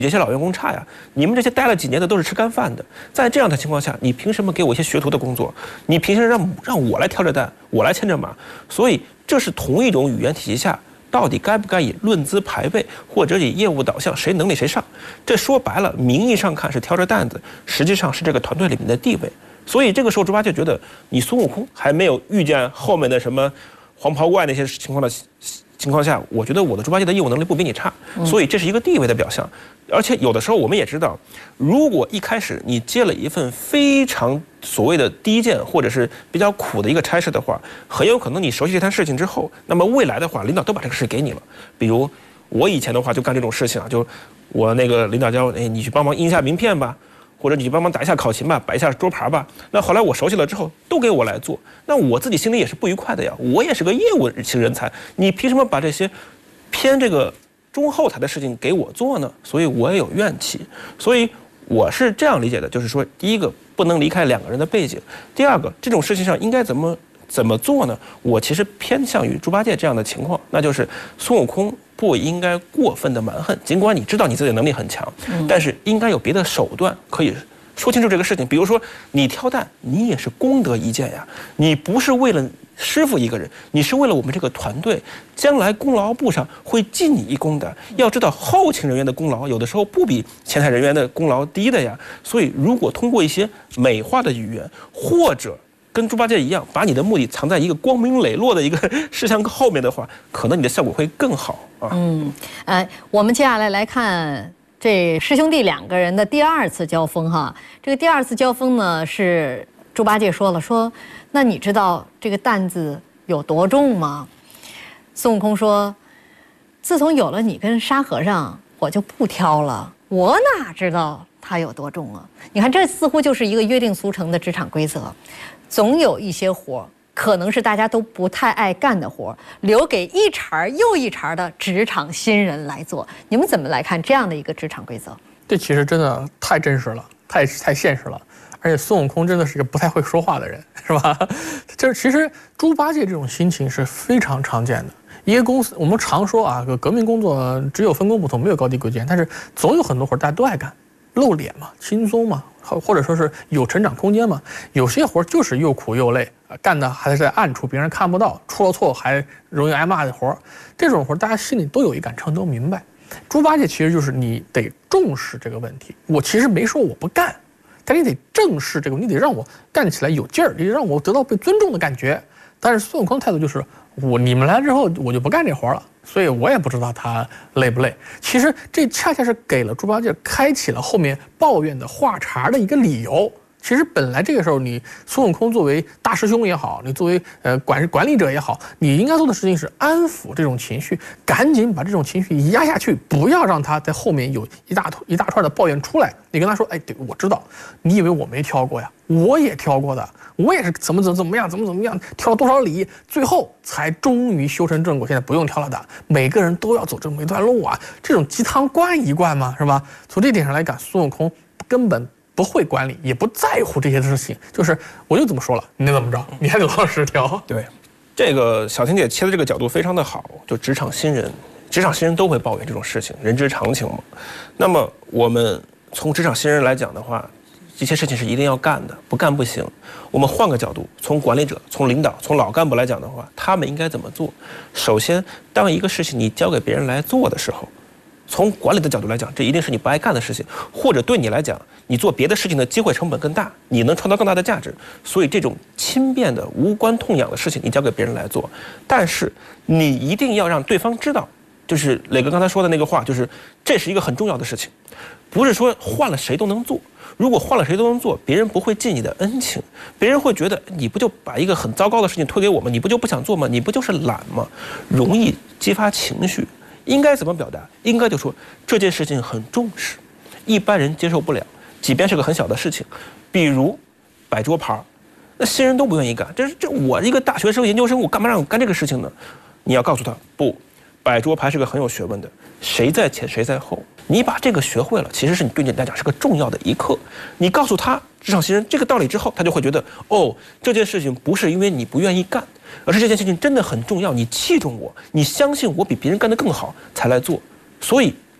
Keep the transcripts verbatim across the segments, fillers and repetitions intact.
这些老员工差呀，你们这些待了几年的都是吃干饭的，在这样的情况下，你凭什么给我一些学徒的工作？你凭什么让让我来挑着担，我来牵着马？所以这是同一种语言体系下，到底该不该以论资排辈或者以业务导向，谁能力谁上？这说白了，名义上看是挑着担子，实际上是这个团队里面的地位。所以这个时候，猪八戒觉得你孙悟空还没有遇见后面的什么黄袍怪那些情况的情况下，我觉得我的猪八戒的业务能力不比你差，所以这是一个地位的表象。而且有的时候我们也知道，如果一开始你接了一份非常所谓的低贱或者是比较苦的一个差事的话，很有可能你熟悉这摊事情之后，那么未来的话，领导都把这个事给你了。比如我以前的话就干这种事情啊，就我那个领导叫哎你去帮忙印一下名片吧。或者你去帮忙打一下考勤吧，摆一下桌牌吧。那后来我熟悉了之后，都给我来做，那我自己心里也是不愉快的呀。我也是个业务型人才，你凭什么把这些偏这个中后台的事情给我做呢？所以我也有怨气。所以我是这样理解的，就是说，第一个不能离开两个人的背景，第二个这种事情上应该怎么怎么做呢？我其实偏向于猪八戒这样的情况，那就是孙悟空不应该过分的蛮横，尽管你知道你自己的能力很强，但是应该有别的手段可以说清楚这个事情。比如说你挑担，你也是功德一件呀，你不是为了师傅一个人，你是为了我们这个团队，将来功劳簿上会记你一功的。要知道后勤人员的功劳有的时候不比前台人员的功劳低的呀。所以如果通过一些美化的语言，或者跟猪八戒一样，把你的目的藏在一个光明磊落的一个事项后面的话，可能你的效果会更好啊。 嗯，呃，我们接下来来看这师兄弟两个人的第二次交锋哈。这个第二次交锋呢，是猪八戒说了说，那你知道这个担子有多重吗？孙悟空说，自从有了你跟沙和尚，我就不挑了，我哪知道它有多重啊？你看，这似乎就是一个约定俗成的职场规则。总有一些活可能是大家都不太爱干的活，留给一茬又一茬的职场新人来做。你们怎么来看这样的一个职场规则？ 这其实真的太真实了，太太现实了。而且孙悟空真的是个不太会说话的人，是吧？就是其实猪八戒这种心情是非常常见的。一个公司，我们常说啊，革命工作只有分工不同，没有高低贵贱，但是总有很多活大家都爱干，露脸嘛，轻松嘛。或者说是有成长空间嘛？有些活就是又苦又累，干的还是在暗处，别人看不到，出了错还容易挨骂的活。这种活大家心里都有一杆秤，都明白。猪八戒其实就是你得重视这个问题。我其实没说我不干，但你得正视这个，你得让我干起来有劲儿，你得让我得到被尊重的感觉。但是孙悟空的态度就是，我你们来之后我就不干这活了。所以我也不知道他累不累。其实这恰恰是给了猪八戒开启了后面抱怨的话茬的一个理由。其实本来这个时候，你孙悟空作为大师兄也好，你作为呃管管理者也好，你应该做的事情是安抚这种情绪，赶紧把这种情绪压下去，不要让他在后面有一大一大串的抱怨出来。你跟他说，哎，对，我知道，你以为我没挑过呀？我也挑过的，我也是怎么怎么怎么样，怎么怎么样，挑了多少里，最后才终于修成正果。现在不用挑了的，每个人都要走这么一段路啊！这种鸡汤灌一灌嘛，是吧？从这点上来讲，孙悟空根本不会管理，也不在乎这些事情，就是我就这么说了，你怎么着，你还得老实挑。 对，这个小婷姐切的这个角度非常的好，就职场新人，职场新人都会抱怨这种事情，人之常情嘛。那么我们从职场新人来讲的话，这些事情是一定要干的，不干不行。我们换个角度，从管理者、从领导、从老干部来讲的话，他们应该怎么做？首先，当一个事情你交给别人来做的时候，从管理的角度来讲，这一定是你不爱干的事情，或者对你来讲，你做别的事情的机会成本更大，你能创造更大的价值。所以这种轻便的、无关痛痒的事情，你交给别人来做，但是你一定要让对方知道，就是磊哥刚才说的那个话，就是这是一个很重要的事情，不是说换了谁都能做。如果换了谁都能做，别人不会记你的恩情，别人会觉得你不就把一个很糟糕的事情推给我们，你不就不想做吗？你不就是懒吗？容易激发情绪。应该怎么表达？应该就说这件事情很重视，一般人接受不了，即便是个很小的事情，比如摆桌牌，那新人都不愿意干。这是这我一个大学生、研究生，我干嘛让我干这个事情呢？你要告诉他，不，摆桌牌是个很有学问的，谁在前谁在后。你把这个学会了，其实是你对你来讲是个重要的一课。你告诉他职场新人这个道理之后，他就会觉得，哦，这件事情不是因为你不愿意干，而是这件事情真的很重要，你器重我，你相信我比别人干得更好才来做。所以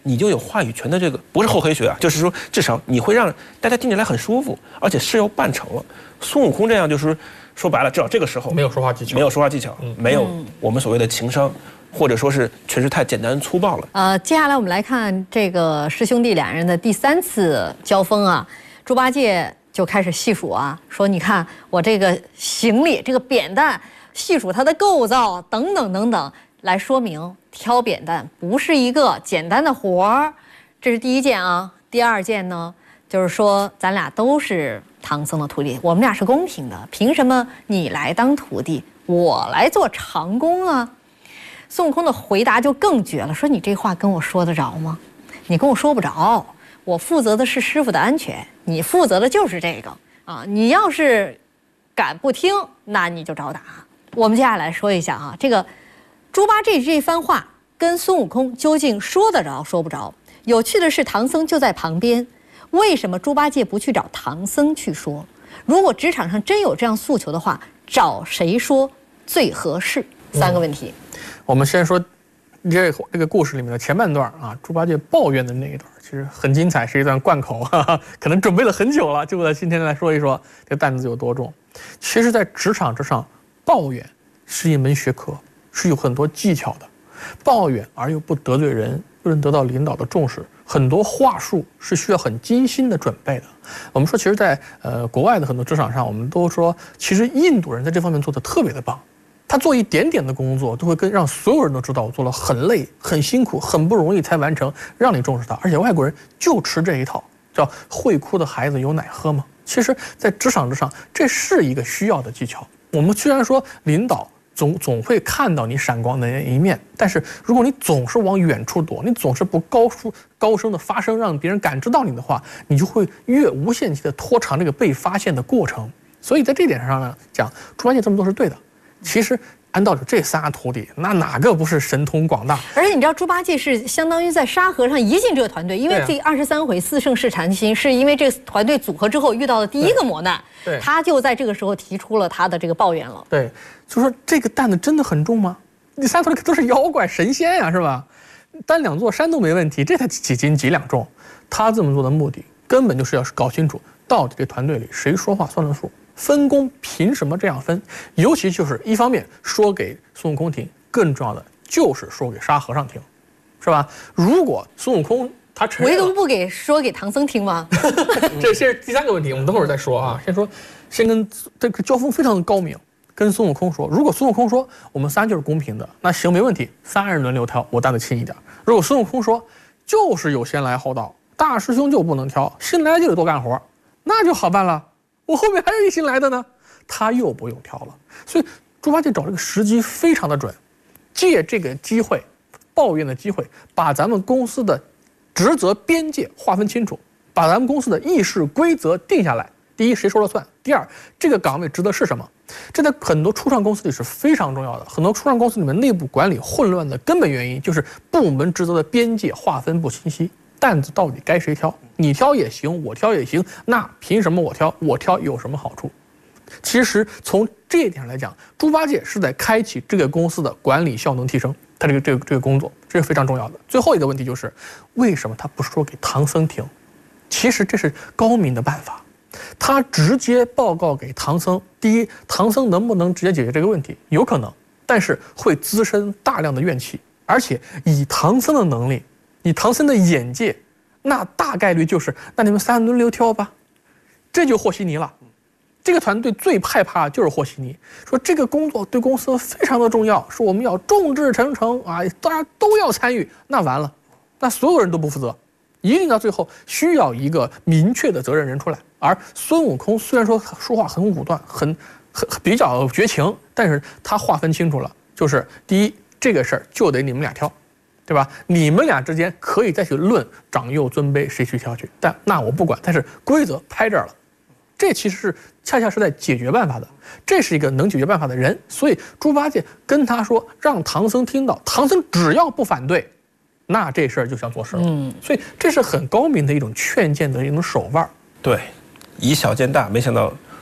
你就有话语权的这个，不是厚黑学啊，就是说至少你会让大家听起来很舒服，而且事要办成了。孙悟空这样就是说白了，至少这个时候没有说话技巧， 没有说话技巧，嗯、没有我们所谓的情商，或者说是确实太简单粗暴了。 呃，接下来我们来看这个师兄弟两人的第三次交锋啊，猪八戒就开始细数啊，说你看我这个行李这个扁担，细数它的构造等等等等，来说明挑扁担不是一个简单的活儿。这是第一件啊。第二件呢，就是说咱俩都是唐僧的徒弟，我们俩是公平的，凭什么你来当徒弟，我来做长工啊？孙悟空的回答就更绝了，说你这话跟我说得着吗？你跟我说不着，我负责的是师傅的安全，你负责的就是这个啊！你要是敢不听，那你就找打。我们接下来说一下啊，这个猪八戒这番话跟孙悟空究竟说得着说不着？有趣的是，唐僧就在旁边，为什么猪八戒不去找唐僧去说？如果职场上真有这样诉求的话，找谁说最合适？三个问题。 嗯、我们先说这这个故事里面的前半段啊，猪八戒抱怨的那一段，其实很精彩，是一段贯口，哈哈，可能准备了很久了，就为了今天来说一说这担子有多重。其实，在职场之上，抱怨是一门学科，是有很多技巧的。抱怨而又不得罪人，又能得到领导的重视，很多话术是需要很精心的准备的。我们说，其实在，在呃国外的很多职场上，我们都说，其实印度人在这方面做得特别的棒。他做一点点的工作，都会跟让所有人都知道我做了很累、很辛苦、很不容易才完成，让你重视他。而且外国人就吃这一套，叫会哭的孩子有奶喝吗？其实，在职场之上，这是一个需要的技巧。我们虽然说领导总总会看到你闪光的一面，但是如果你总是往远处躲，你总是不高出高声的发声，让别人感知到你的话，你就会越无限期的拖长这个被发现的过程。所以在这点上呢，讲猪八戒这么做是对的。其实按道理，这仨徒弟那哪个不是神通广大？ 而且你知道，猪八戒是相当于在沙和尚一进这个团队，因为第二十三回四圣试禅心是因为这个团队组合之后遇到的第一个磨难， 对， 他就在这个时候提出了他的这个抱怨了。 对，就说这个担子真的很重吗？第三徒弟都是妖怪神仙呀，是吧？担两座山都没问题，这才几斤几两重。他这么做的目的，根本就是要搞清楚到底这团队里谁说话算了数。分工凭什么这样分？尤其就是一方面说给孙悟空听，更重要的就是说给沙和尚听，是吧？如果孙悟空他承认， 唯独不给说给唐僧听吗？ 这是第三个问题，我们等会儿再说啊。先说，先跟这个交锋非常的高明，跟孙悟空说，如果孙悟空说我们仨就是公平的，那行没问题，仨人轮流挑，我担得轻一点。如果孙悟空说就是有先来后到，大师兄就不能挑，新来就得多干活，那就好办了。我后面还有一新来的呢，他又不用挑了。所以猪八戒找这个时机非常的准，借这个机会，抱怨的机会，把咱们公司的职责边界划分清楚，把咱们公司的议事规则定下来。第一，谁说了算；第二，这个岗位职责是什么？这在很多初创公司里是非常重要的。很多初创公司里面内部管理混乱的根本原因就是部门职责的边界划分不清晰。担子到底该谁挑？你挑也行，我挑也行，那凭什么我挑？我挑有什么好处？其实从这一点上来讲，猪八戒是在开启这个公司的管理效能提升，他这个这个这个工作，这是非常重要的。最后一个问题就是，为什么他不说给唐僧听？其实这是高明的办法，他直接报告给唐僧。第一，唐僧能不能直接解决这个问题？有可能，但是会滋生大量的怨气，而且以唐僧的能力。以唐僧的眼界，那大概率就是，那你们仨轮流挑吧，这就和稀泥了。这个团队最害怕就是和稀泥，说这个工作对公司非常的重要，说我们要众志成城啊，大家都要参与，那完了，那所有人都不负责，一定到最后需要一个明确的责任人出来。而孙悟空虽然说说话很武断，很很比较绝情，但是他划分清楚了，就是第一，这个事儿就得你们俩挑。对吧？你们俩之间可以再去论长幼尊卑，谁去挑去，但那我不管。但是规则拍这儿了，这其实是恰恰是在解决办法的，这是一个能解决办法的人。所以猪八戒跟他说，让唐僧听到，唐僧只要不反对，那这事儿就像做事了。嗯，所以这是很高明的一种劝谏的一种手腕。 对，以小见大，没想到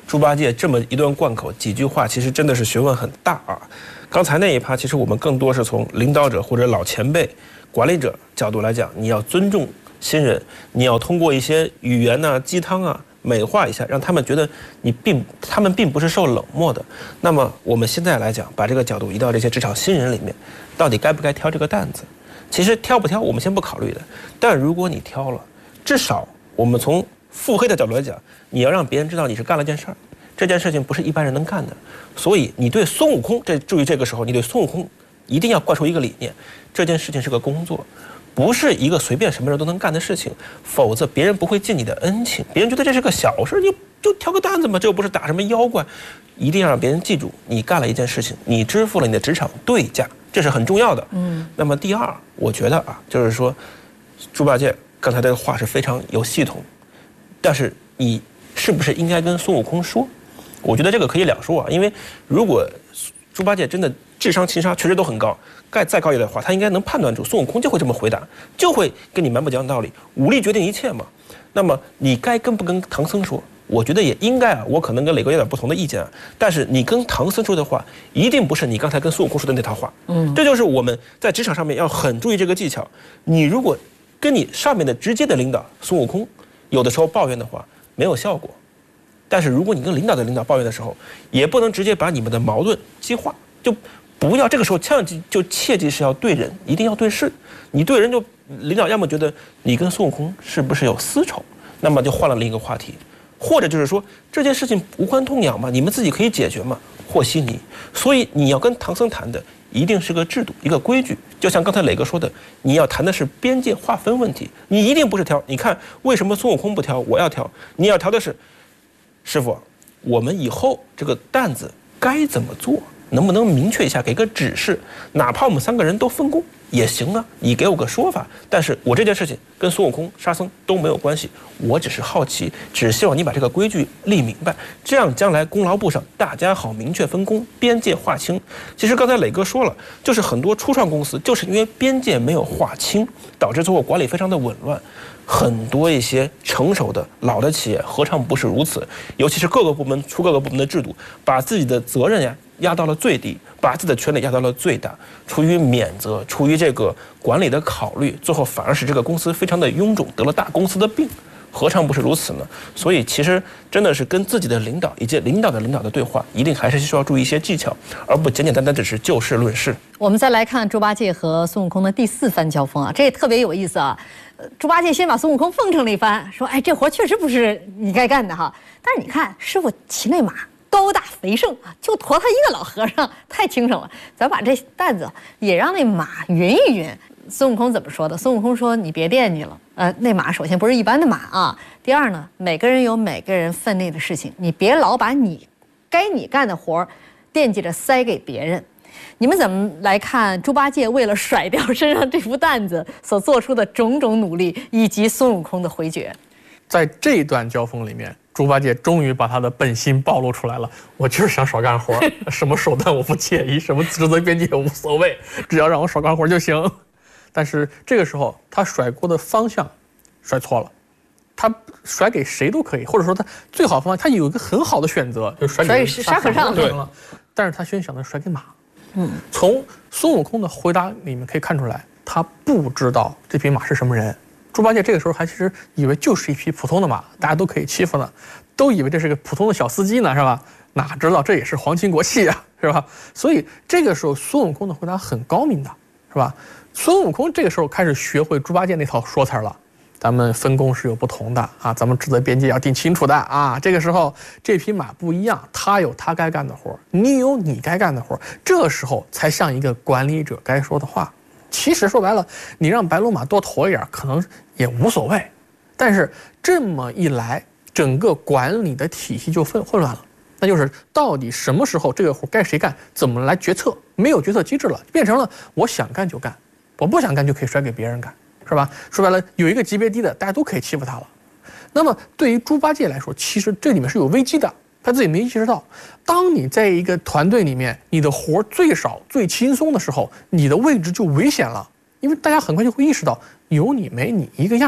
猪八戒这么一段贯口几句话，其实真的是学问很大啊。刚才那一趴，其实我们更多是从领导者或者老前辈、管理者角度来讲，你要尊重新人，你要通过一些语言呐、啊、鸡汤啊，美化一下，让他们觉得你并他们并不是受冷漠的。那么我们现在来讲，把这个角度移到这些职场新人里面，到底该不该挑这个担子？其实挑不挑我们先不考虑的，但如果你挑了，至少我们从腹黑的角度来讲，你要让别人知道你是干了件事儿，这件事情不是一般人能干的。所以你对孙悟空，这注意这个时候，你对孙悟空一定要灌输一个理念：这件事情是个工作，不是一个随便什么人都能干的事情，否则别人不会尽你的恩情，别人觉得这是个小事，你就挑个担子嘛，这又不是打什么妖怪。一定要让别人记住，你干了一件事情，你支付了你的职场对价，这是很重要的。嗯。那么第二，我觉得啊，就是说，猪八戒刚才这个话是非常有系统，但是你是不是应该跟孙悟空说？我觉得这个可以两说啊，因为如果猪八戒真的智商、情商确实都很高，再再高一点的话，他应该能判断出孙悟空就会这么回答，就会跟你蛮不讲道理，武力决定一切嘛。那么你该跟不跟唐僧说？我觉得也应该啊，我可能跟磊哥有点不同的意见啊，但是你跟唐僧说的话，一定不是你刚才跟孙悟空说的那套话。嗯，这就是我们在职场上面要很注意这个技巧。你如果跟你上面的直接的领导孙悟空，有的时候抱怨的话，没有效果。但是如果你跟领导的领导抱怨的时候，也不能直接把你们的矛盾激化，就不要这个时候千万记就切记是要对人，一定要对事。你对人就领导要么觉得你跟孙悟空是不是有私仇，那么就换了另一个话题，或者就是说这件事情无关痛痒嘛，你们自己可以解决嘛，和稀泥。所以你要跟唐僧谈的一定是个制度，一个规矩。就像刚才磊哥说的，你要谈的是边界划分问题，你一定不是挑。你看为什么孙悟空不挑，我要挑？你要挑的是。师傅，我们以后这个担子该怎么做？能不能明确一下，给个指示？哪怕我们三个人都分工也行啊，你给我个说法。但是我这件事情跟孙悟空、沙僧都没有关系，我只是好奇，只希望你把这个规矩立明白，这样将来功劳簿上大家好明确分工，边界划清。其实刚才磊哥说了，就是很多初创公司就是因为边界没有划清，导致最后管理非常的紊乱。很多一些成熟的老的企业何尝不是如此？尤其是各个部门出各个部门的制度，把自己的责任呀压到了最低，把自己的权利压到了最大，出于免责，出于这个管理的考虑，最后反而使这个公司非常的臃肿，得了大公司的病。何尝不是如此呢？所以其实真的是跟自己的领导以及领导的领导的对话，一定还是需要注意一些技巧，而不简简单单只是就事论事。 我们再来看猪八戒和孙悟空的第四番交锋啊，这也特别有意思啊。猪八戒先把孙悟空奉承了一番，说：“哎，这活确实不是你该干的哈。但是你看师傅骑那马高大肥盛啊，就驮他一个老和尚，太轻省了。咱把这担子也让那马匀一匀。”孙悟空怎么说的？孙悟空说：“你别惦记了，呃，那马首先不是一般的马啊。第二呢，每个人有每个人分内的事情，你别老把你该你干的活惦记着塞给别人。”你们怎么来看猪八戒为了甩掉身上这副担子所做出的种种努力，以及孙悟空的回绝？ 在这段交锋里面，猪八戒终于把他的本心暴露出来了。我就是想少干活，什么手段我不介意，什么职责边界也无所谓，只要让我少干活就行。但是这个时候，他甩锅的方向甩错了，他甩给谁都可以，或者说他最好的方向，他有一个很好的选择，就是甩给沙和尚对了。但是他先想的甩给马。嗯，从孙悟空的回答里面可以看出来，他不知道这匹马是什么人。猪八戒这个时候还其实以为就是一匹普通的马，大家都可以欺负呢，都以为这是个普通的小司机呢，是吧？哪知道这也是皇亲国戚啊，是吧？所以这个时候孙悟空的回答很高明的，是吧？孙悟空这个时候开始学会猪八戒那套说辞了。咱们分工是有不同的啊，咱们职责边界要定清楚的啊。这个时候这匹马不一样，他有他该干的活，你有你该干的活，这时候才像一个管理者该说的话。其实说白了，你让白龙马多驮一点可能也无所谓，但是这么一来，整个管理的体系就混混乱了。那就是到底什么时候这个活该谁干，怎么来决策，没有决策机制了，变成了我想干就干，我不想干就可以甩给别人干，是吧？说白了，有一个级别低的，大家都可以欺负他了。那么对于猪八戒来说，其实这里面是有危机的，他自己没意识到。当你在一个团队里面，你的活最少、最轻松的时候，你的位置就危险了，因为大家很快就会意识到有你没你一个样。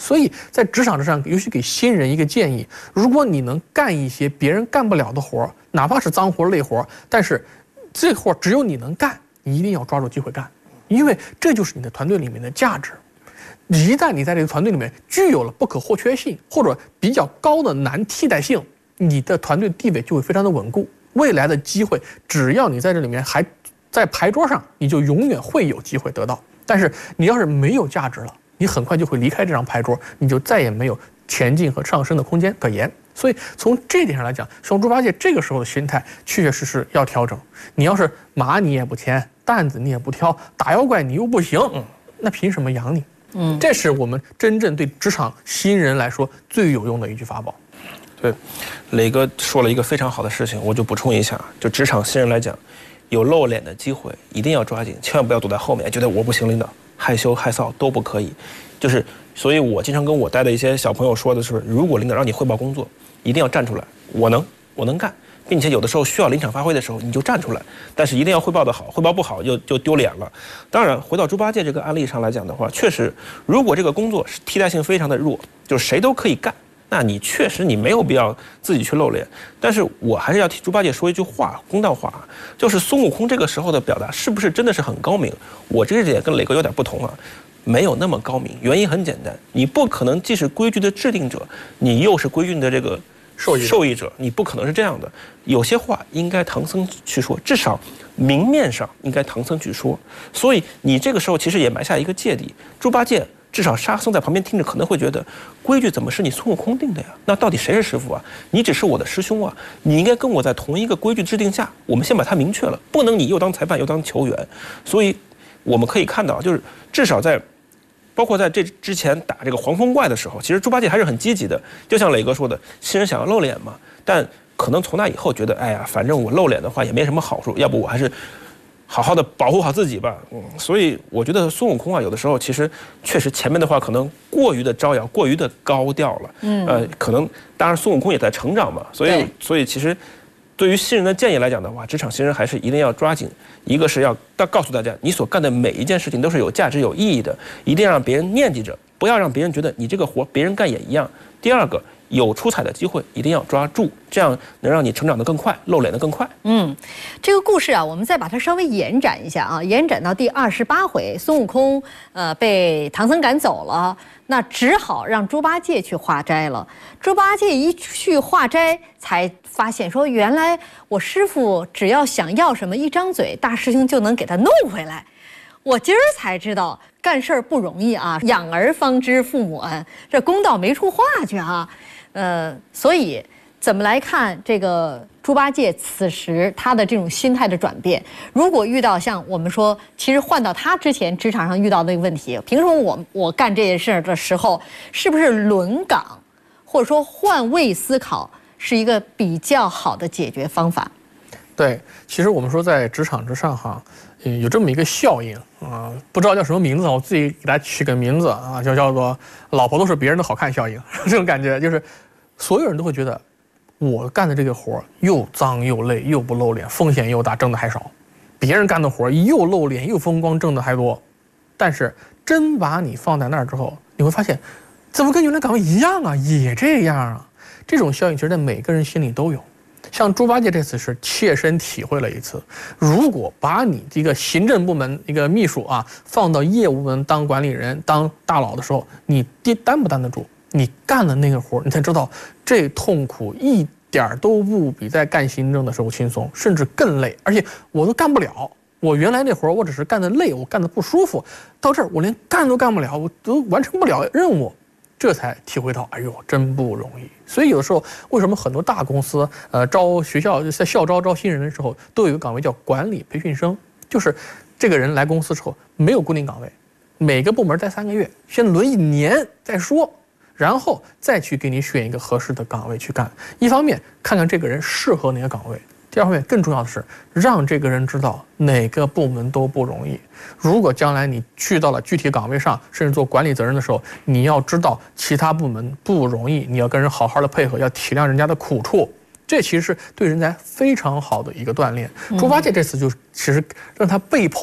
所以在职场之上，尤其给新人一个建议：如果你能干一些别人干不了的活，哪怕是脏活累活，但是这活只有你能干，你一定要抓住机会干，因为这就是你的团队里面的价值。一旦你在这个团队里面具有了不可或缺性或者比较高的难替代性，你的团队地位就会非常的稳固。未来的机会，只要你在这里面还在牌桌上，你就永远会有机会得到。但是你要是没有价值了，你很快就会离开这张牌桌，你就再也没有前进和上升的空间可言。所以从这点上来讲，像猪八戒这个时候的心态确确实实要调整。你要是马你也不牵，担子你也不挑，打妖怪你又不行，那凭什么养你？嗯，这是我们真正对职场新人来说最有用的一句法宝。 对，磊哥说了一个非常好的事情，我就补充一下，就职场新人来讲，有露脸的机会一定要抓紧，千万不要躲在后面，觉得我不行，领导害羞害臊都不可以。就是，所以我经常跟我带的一些小朋友说的是，如果领导让你汇报工作，一定要站出来，我能，我能干。并且有的时候需要临场发挥的时候，你就站出来，但是一定要汇报得好，汇报不好就就丢脸了。当然，回到猪八戒这个案例上来讲的话，确实，如果这个工作是替代性非常的弱，就是谁都可以干，那你确实你没有必要自己去露脸。但是我还是要替猪八戒说一句话，公道话，就是孙悟空这个时候的表达是不是真的是很高明？我这个点跟磊哥有点不同啊。没有那么高明，原因很简单，你不可能既是规矩的制定者，你又是规矩的这个受益受益者，你不可能是这样的。有些话应该唐僧去说，至少明面上应该唐僧去说。所以你这个时候其实也埋下一个芥蒂。猪八戒至少沙僧在旁边听着可能会觉得，规矩怎么是你孙悟空定的呀？那到底谁是师傅啊？你只是我的师兄啊，你应该跟我在同一个规矩制定下，我们先把它明确了，不能你又当裁判又当球员。所以我们可以看到，就是至少在。包括在这之前打这个黄风怪的时候，其实猪八戒还是很积极的，就像磊哥说的，新人想要露脸嘛，但可能从那以后觉得，哎呀，反正我露脸的话也没什么好处，要不我还是好好的保护好自己吧。嗯，所以我觉得孙悟空啊，有的时候其实确实前面的话可能过于的招摇，过于的高调了。嗯，呃，可能当然孙悟空也在成长嘛，所以所以其实。对于新人的建议来讲的话，职场新人还是一定要抓紧。一个是要告诉大家，你所干的每一件事情都是有价值、有意义的，一定要让别人念记着，不要让别人觉得你这个活别人干也一样。第二个，有出彩的机会一定要抓住，这样能让你成长得更快，露脸得更快。 嗯，这个故事啊，我们再把它稍微延展一下啊，延展到第二十八回，孙悟空呃被唐僧赶走了。那只好让猪八戒去化斋了。猪八戒一去化斋，才发现说，原来我师父只要想要什么，一张嘴，大师兄就能给他弄回来。我今儿才知道，干事儿不容易啊，养儿方知父母恩，这公道没处话去啊。呃，所以怎么来看这个猪八戒此时他的这种心态的转变？如果遇到像我们说，其实换到他之前职场上遇到的一个问题，凭什么我我干这件事的时候，是不是轮岗，或者说换位思考，是一个比较好的解决方法？ 对，其实我们说在职场之上哈，嗯，有这么一个效应啊，不知道叫什么名字，我自己给它取个名字啊，叫叫做“老婆都是别人的好看效应”。这种感觉就是，所有人都会觉得。我干的这个活又脏又累又不露脸，风险又大，挣的还少；别人干的活又露脸又风光，挣的还多。但是真把你放在那儿之后，你会发现，怎么跟原来岗位一样啊？也这样啊？这种效应其实在每个人心里都有。像猪八戒这次是切身体会了一次。如果把你这个行政部门一个秘书啊放到业务部门当管理人、当大佬的时候，你担不担得住？你干了那个活，你才知道这痛苦一点都不比在干行政的时候轻松，甚至更累。而且我都干不了，我原来那活我只是干得累，我干得不舒服，到这儿我连干都干不了，我都完成不了任务，这才体会到，哎呦，真不容易。所以有的时候，为什么很多大公司呃招学校在校招招新人的时候，都有一个岗位叫管理培训生，就是这个人来公司之后没有固定岗位，每个部门待三个月，先轮一年再说。然后再去给你选一个合适的岗位去干，一方面看看这个人适合哪个岗位，第二方面更重要的是让这个人知道哪个部门都不容易。如果将来你去到了具体岗位上，甚至做管理责任的时候，你要知道其他部门不容易，你要跟人好好的配合，要体谅人家的苦处，这其实是对人才非常好的一个锻炼。猪八戒这次就其实让他被迫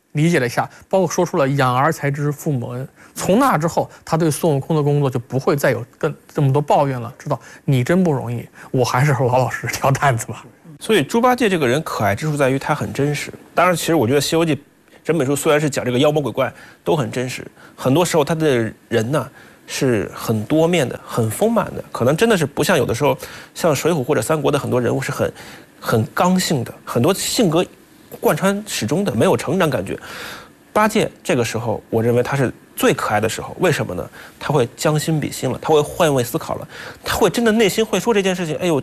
理解了一下，包括说出了“养儿才知父母恩”。从那之后，他对孙悟空的工作就不会再有更这么多抱怨了，知道你真不容易，我还是老老实实挑担子吧。 所以猪八戒这个人可爱之处在于他很真实。当然，其实我觉得《西游记》整本书虽然是讲这个妖魔鬼怪都很真实，很多时候他的人呢是很多面的、很丰满的，可能真的是不像有的时候像《水浒》或者《三国》的很多人物是很很刚性的，很多性格贯穿始终的，没有成长感觉。八戒这个时候，我认为他是最可爱的时候，为什么呢？他会将心比心了，他会换位思考了，他会真的内心会说这件事情，哎呦。